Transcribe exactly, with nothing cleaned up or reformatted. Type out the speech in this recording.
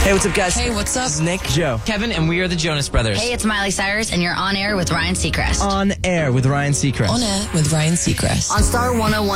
Hey, what's up, guys? Hey, what's up? This is Nick, Joe, Kevin, and we are the Jonas Brothers. Hey, it's Miley Cyrus, and you're on air with Ryan Seacrest. on air with Ryan Seacrest. On air with Ryan Seacrest. On Star one oh one.